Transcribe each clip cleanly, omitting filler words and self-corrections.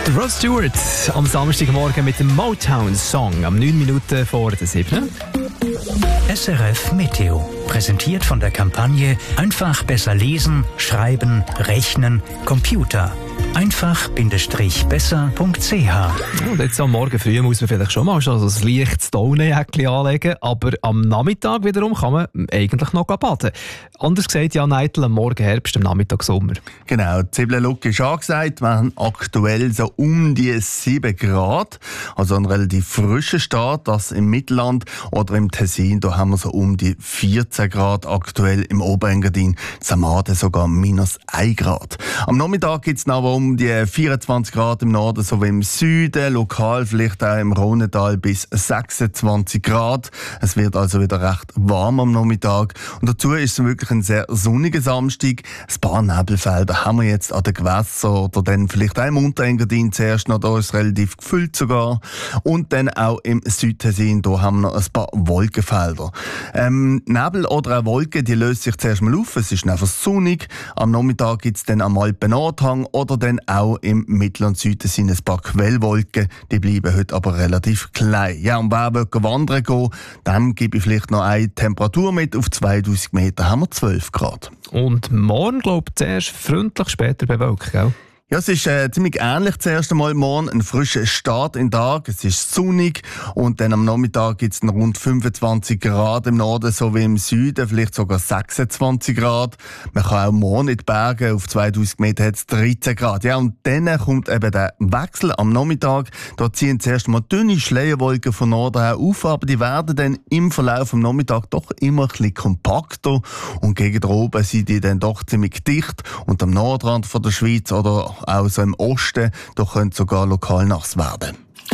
Rod Stewart am Samstagmorgen mit dem Motown-Song am 9 Minuten vor der 7. SRF Meteo. Präsentiert von der Kampagne Einfach besser lesen, schreiben, rechnen, Computer. einfach-besser.ch. Und jetzt am Morgen früh muss man vielleicht schon mal so ein leichtes Daunenjäckchen anlegen, aber am Nachmittag wiederum kann man eigentlich noch baden. Anders gesagt, Jan Eitel, am Morgen Herbst, am Nachmittag Sommer. Genau, die Zwiebellook ist angesagt. Wir haben aktuell so um die 7 Grad. Also ein relativ frischer Start. Das im Mittelland oder im Tessin, da haben wir so um die 14 Grad aktuell. Im Oberengadin, Samaden sogar -1 Grad. Am Nachmittag gibt es noch um die 24 Grad im Norden sowie im Süden. Lokal vielleicht auch im Rhônetal bis 26 Grad. Es wird also wieder recht warm am Nachmittag. Und dazu ist es wirklich ein sehr sonniger Samstag. Ein paar Nebelfelder haben wir jetzt an den Gewässern oder dann vielleicht auch im Unterengadin zuerst noch. Da ist es relativ gefüllt sogar. Und dann auch im Südtessin, da haben wir noch ein paar Wolkenfelder. Nebel oder auch Wolken, die lösen sich zuerst mal auf. Es ist einfach sonnig. Am Nachmittag gibt es dann am Alpen-Nordhang oder dann auch im Mittel- und Südtessin ein paar Quellwolken. Die bleiben heute aber relativ klein. Ja, und wer will wandern gehen, dann gebe ich vielleicht noch eine Temperatur mit. Auf 2000 Meter haben wir 12 Grad. Und morgen, glaube ich, zuerst freundlich, später bewölkt, gell? Ja, es ist ziemlich ähnlich. Zuerst einmal morgen ein frischer Start in den Tag. Es ist sonnig und dann am Nachmittag gibt es rund 25 Grad im Norden sowie im Süden, vielleicht sogar 26 Grad. Man kann auch morgen in die Berge, auf 2000 Meter hat es 13 Grad. Ja, und dann kommt eben der Wechsel am Nachmittag. Da ziehen zuerst einmal dünne Schleierwolken von Norden her auf, aber die werden dann im Verlauf des Nachmittags doch immer ein bisschen kompakter und gegen oben sind die dann doch ziemlich dicht und am Nordrand von der Schweiz oder auch so im Osten, da könnte sogar lokal nass werden.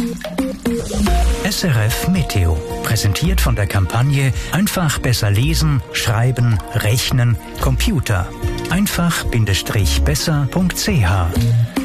SRF Meteo. Präsentiert von der Kampagne Einfach besser lesen, schreiben, rechnen, Computer. einfach-besser.ch.